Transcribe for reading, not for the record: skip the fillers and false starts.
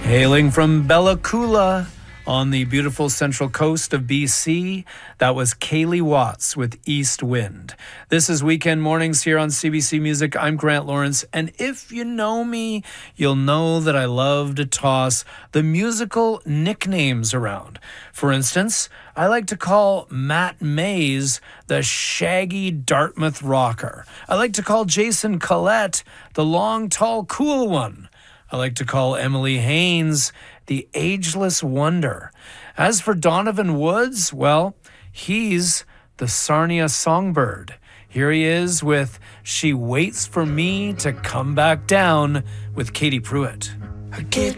Hailing from Bella Coola on the beautiful central coast of BC, that was Kaylee Watts with East Wind. This is Weekend Mornings here on CBC Music. I'm Grant Lawrence, and if you know me, you'll know that I love to toss the musical nicknames around. For instance, I like to call Matt Mays the shaggy Dartmouth rocker. I like to call Jason Collette the long, tall, cool one. I like to call Emily Haynes the ageless wonder. As for Donovan Woods, well, he's the Sarnia songbird. Here he is with She Waits for Me to Come Back Down with Katie Pruitt. I get